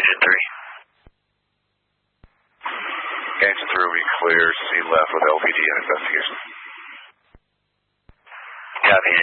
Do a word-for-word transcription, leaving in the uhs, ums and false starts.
Engine three. Engine three will be clear, C left with L P D and investigation. Copy.